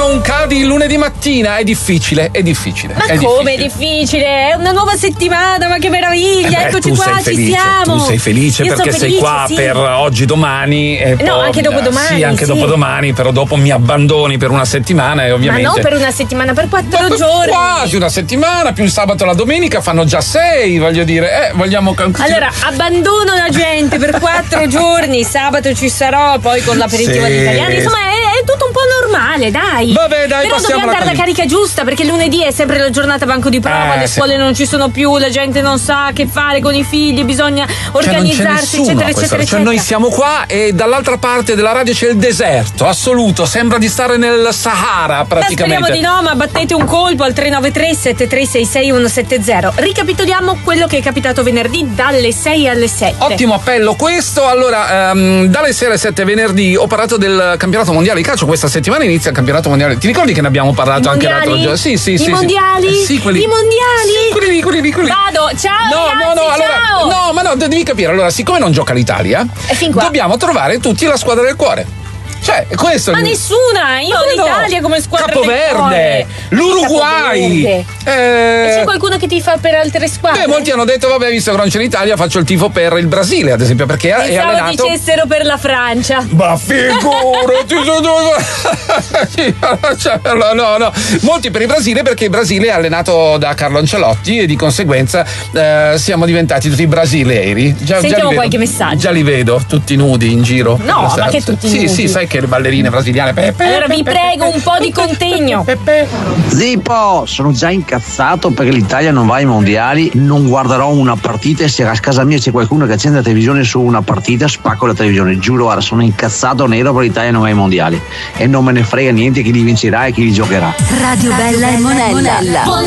almeno un Cadi il lunedì mattina. È difficile. Ma come è difficile? È una nuova settimana, ma che meraviglia! Eccoci qua, ci siamo. Tu sei felice perché sei qua per oggi, domani. E no, poi, anche dopodomani. Sì, anche dopodomani, però dopo mi abbandoni per una settimana e ovviamente. Ma non per una settimana, per 4 giorni. Quasi una settimana, più il sabato e la domenica fanno già 6, voglio dire. Vogliamo. Allora, abbandono la gente per 4 giorni. Sabato ci sarò, poi con l'aperitivo agli italiani. Insomma, è tutto un po' normale, dai. Vabbè, dai, però dobbiamo dare la carica giusta, perché lunedì è sempre la giornata banco di prova, le scuole non ci sono più, la gente non sa che fare con i figli, bisogna organizzarsi, eccetera. Cioè noi siamo qua e dall'altra parte della radio c'è il deserto assoluto, sembra di stare nel Sahara praticamente. Speriamo di no, ma battete un colpo al 393 7366 170. Ricapitoliamo quello che è capitato venerdì dalle 6 alle 7. Ottimo appello questo. Allora, dalle 6 alle 7 venerdì ho parlato del campionato mondiale di calcio. Questa settimana inizia il campionato mondiale. Ti ricordi che ne abbiamo parlato anche l'altro giorno? Sì. I mondiali? Sì, quelli. I mondiali? Sì, quelli. Vado, ciao ragazzi, ciao. No, ma no, devi capire. Allora, siccome non gioca l'Italia, dobbiamo trovare tutti la squadra del cuore. Cioè, questo ma nessuna! Io ho l'Italia come squadra Capoverde, l'Uruguay. E c'è qualcuno che ti fa per altre squadre? Molti hanno detto, vabbè, visto che non c'è l'Italia, faccio il tifo per il Brasile, ad esempio, perché è allenato. Dicessero per la Francia. Ma figurati! No. Molti per il Brasile, perché il Brasile è allenato da Carlo Ancelotti e di conseguenza siamo diventati tutti brasileieri. Sentiamo qualche messaggio. Già li vedo, tutti nudi in giro. No, ma che tutti nudi? Sì, sai che le ballerine brasiliane. Allora vi prego un po' di contegno. Zippo, sono già incazzato perché l'Italia non va ai mondiali, non guarderò una partita e se a casa mia c'è qualcuno che accende la televisione su una partita spacco la televisione, giuro, guarda, sono incazzato nero perché l'Italia non va ai mondiali e non me ne frega niente chi li vincerà e chi li giocherà. Radio Bella e Monella.